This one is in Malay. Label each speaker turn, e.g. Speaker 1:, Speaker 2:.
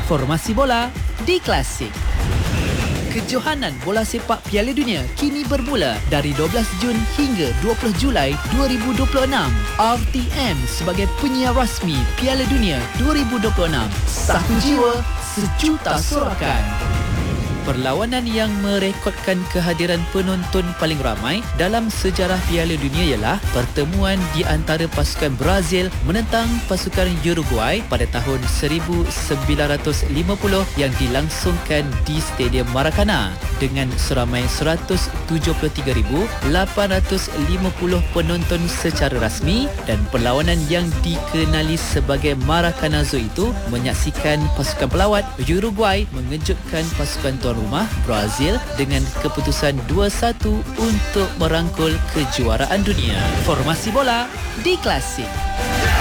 Speaker 1: Formasi bola di Klasik. Kejohanan bola sepak Piala Dunia kini bermula dari 12 Jun hingga 20 Julai 2026. RTM sebagai penyiar rasmi Piala Dunia 2026. Satu jiwa, sejuta sorakan. Perlawanan yang merekodkan kehadiran penonton paling ramai dalam sejarah Piala Dunia ialah pertemuan di antara pasukan Brazil menentang pasukan Uruguay pada tahun 1950 yang dilangsungkan di Stadium Maracana dengan seramai 173,850 penonton secara rasmi, dan perlawanan yang dikenali sebagai Maracanazo itu menyaksikan pasukan pelawat Uruguay mengejutkan pasukan tuan rumah Brazil dengan keputusan 2-1 untuk merangkul kejuaraan dunia. Formasi bola di Klasik.